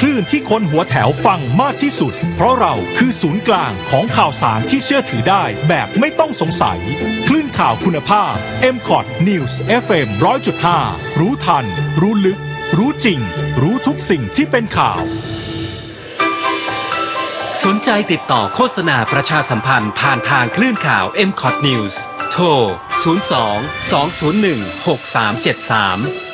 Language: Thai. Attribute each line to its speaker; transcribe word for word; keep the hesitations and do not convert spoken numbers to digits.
Speaker 1: คลื่นที่คนหัวแถวฟังมากที่สุดเพราะเราคือศูนย์กลางของข่าวสารที่เชื่อถือได้แบบไม่ต้องสงสัยคลื่นข่าวคุณภาพ เอ็ม คอท News เอฟ เอ็ม หนึ่งร้อยจุดห้า รู้ทันรู้ลึกรู้จริงรู้ทุกสิ่งที่เป็นข่าว
Speaker 2: สนใจติดต่อโฆษณาประชาสัมพันธ์ผ่านทางคลื่นข่าว เอ็ม คอท News โทร ศูนย์ สอง สอง ศูนย์ หนึ่ง หก สาม เจ็ด สาม